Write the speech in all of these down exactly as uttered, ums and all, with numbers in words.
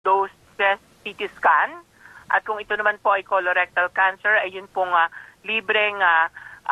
low-dose chest C T scan. At kung ito naman po ay colorectal cancer, ay yun pong uh, libreng uh,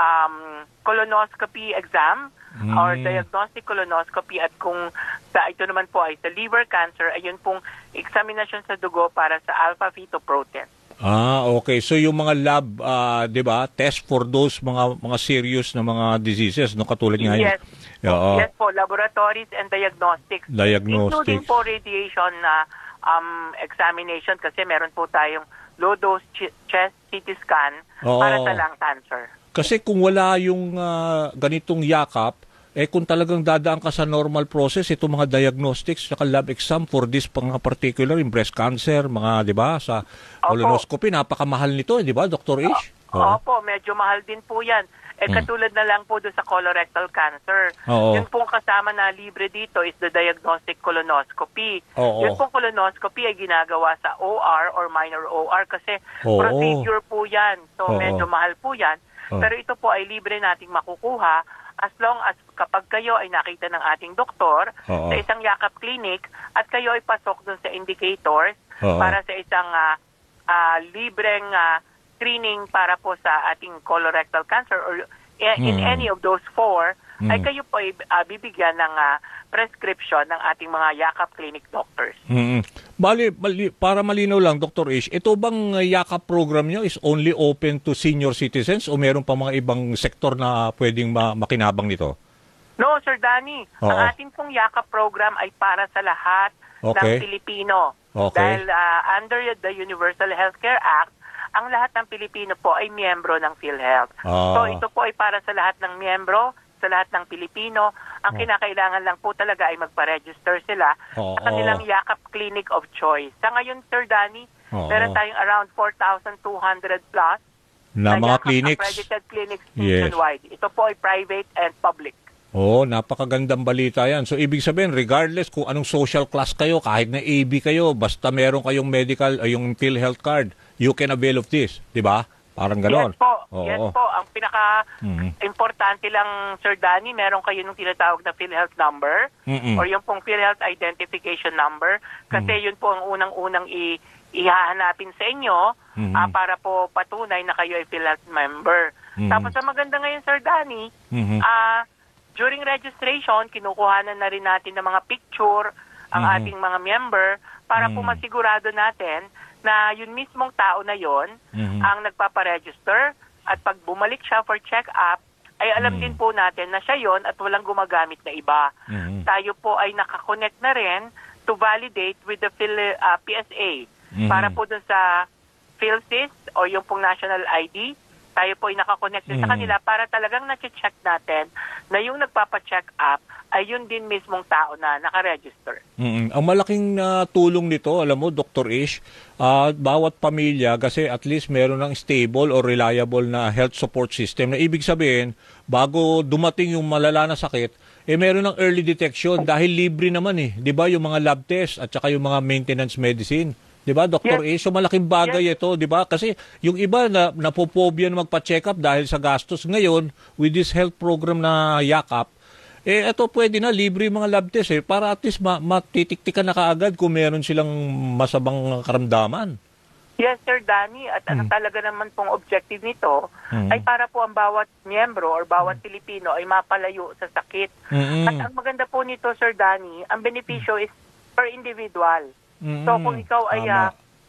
um, colonoscopy exam mm. or diagnostic colonoscopy. At kung sa ito naman po ay sa liver cancer, ay yun pong examination sa dugo para sa alpha-fetoprotein. Ah, okay. So yung mga lab, uh, 'di ba, test for those mga mga serious na mga diseases, no, katulad nga yes. yun. Uh, yes po, laboratories and diagnostics. Diagnostics. Including po radiation na um, examination kasi meron po tayong low-dose ch- chest C T scan Oo. para sa lung cancer. Kasi kung wala yung uh, ganitong yakap, eh kung talagang dadaan ka sa normal process, itong mga diagnostics, saka lab exam for this mga particular, yung breast cancer, mga, di ba, sa colonoscopy, napakamahal nito, di ba, Doctor Ish? Uh, Opo, medyo mahal din po yan. Eh, hmm. katulad na lang po doon sa colorectal cancer. Oo. Yun pong kasama na libre dito is the diagnostic colonoscopy. Oo. Yun pong colonoscopy ay ginagawa sa O R or minor O R kasi Oo. procedure po yan. So, Oo. medyo mahal po yan. Oo. Pero ito po ay libre nating makukuha as long as kapag kayo ay nakita ng ating doktor Oo. sa isang yakap clinic at kayo ay pasok doon sa indicators Oo. para sa isang uh, uh, libreng uh, screening para po sa ating colorectal cancer or in hmm. any of those four, hmm. ay kayo po ay uh, bibigyan ng uh, prescription ng ating mga yakap clinic doctors. Hmm. Bali, bali, para malinaw lang, Doctor Ish, ito bang yakap program nyo is only open to senior citizens o meron pa mga ibang sektor na pwedeng ma- makinabang nito? No, Sir Danny. Oo. Ang ating pong yakap program ay para sa lahat okay. ng Pilipino. Okay. Dahil uh, under the Universal Healthcare Act, ang lahat ng Pilipino po ay miyembro ng PhilHealth. Ah. So ito po ay para sa lahat ng miyembro, sa lahat ng Pilipino. Ang oh. kinakailangan lang po talaga ay magpa-register sila oh, sa kanilang oh. yakap clinic of choice. Sa ngayon, Sir Danny, oh, meron tayong around four thousand two hundred plus na, na mga clinics. accredited clinics nationwide. Yes. Ito po ay private and public. Oh, napakagandang balita yan. So, ibig sabihin, regardless kung anong social class kayo, kahit na A B kayo, basta meron kayong medical, ay yung PhilHealth card, you can avail of this. Di ba? Parang ganon. Yes po. Oo. Yes po. Ang pinaka-importante mm-hmm. lang, Sir Danny, meron kayo nung tinatawag na PhilHealth number mm-hmm. or yung pong PhilHealth identification number kasi mm-hmm. yun po ang unang-unang i- ihahanapin sa inyo mm-hmm. uh, para po patunay na kayo ay PhilHealth member. Mm-hmm. Tapos, ang maganda ngayon, Sir Danny, mm-hmm. uh, during registration, kinukuhanan na rin natin ng mga picture ang mm-hmm. ating mga member para mm-hmm. po masigurado natin na yun mismong tao na yon mm-hmm. ang nagpaparegister at pag bumalik siya for check-up, ay alam mm-hmm. din po natin na siya yon at walang gumagamit na iba. Mm-hmm. Tayo po ay nakakonect na rin to validate with the Phil, uh, P S A mm-hmm. para po dun sa PhilSys o yung pong national I D, tayo po ay nakakonect mm-hmm. sa kanila para talagang na-check natin na yung nagpapa-check up ay yun din mismong tao na nakaregister. Mm-hmm. Ang malaking uh, tulong nito, alam mo, Doctor Ish, uh, bawat pamilya kasi at least meron ng stable or reliable na health support system na ibig sabihin, bago dumating yung malala na sakit, eh meron ng early detection dahil libre naman eh. Di ba yung mga lab test at saka yung mga maintenance medicine. Di ba, Doctor Yes. A? So malaking bagay yes. ito, di ba? Kasi yung iba na napopobia na magpa-check up dahil sa gastos. Ngayon, with this health program na yakap, eh ito pwede na, libre yung mga lab test eh, para at least ma- matitiktikan na kaagad kung meron silang masabang karamdaman. Yes, Sir Danny. At hmm. ano talaga naman pong objective nito hmm. ay para po ang bawat miyembro or bawat hmm. Pilipino ay mapalayo sa sakit. Hmm. At ang maganda po nito, Sir Danny, ang benepisyo hmm. is per individual. Mm-hmm. So kung ikaw ay uh,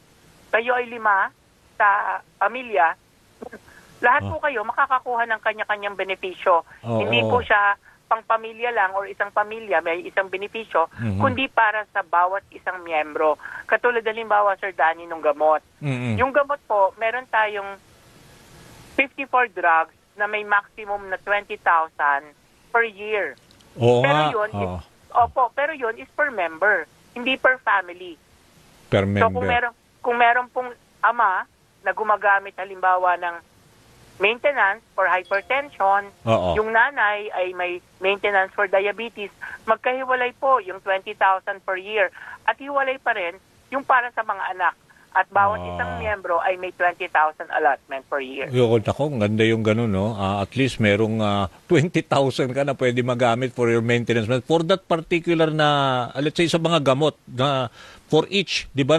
kayo ay lima sa pamilya, lahat oh. po kayo makakakuha ng kanya-kanyang benepisyo. Oh, Hindi oh. po siya pang pamilya lang or isang pamilya may isang benepisyo, mm-hmm. kundi para sa bawat isang miyembro. Katulad halimbawa, Sir Danny, nung gamot. Mm-hmm. Yung gamot po, meron tayong fifty-four drugs na may maximum na twenty thousand per year. Oh, pero yun oh. is, opo, pero yun is per member. Hindi per family. Per member. So kung meron, kung meron pong ama na gumagamit halimbawa ng maintenance for hypertension, Oo. yung nanay ay may maintenance for diabetes, magkahiwalay po yung twenty thousand per year. At hiwalay pa rin yung para sa mga anak. At bawat Ah. isang miyembro ay may twenty thousand allotment per year. Yun, ako, ang ganda yung ganun, no? Ah, at least merong ah, twenty thousand ka na pwede magamit for your maintenance. For that particular na, let's say sa mga gamot, na for each, di ba,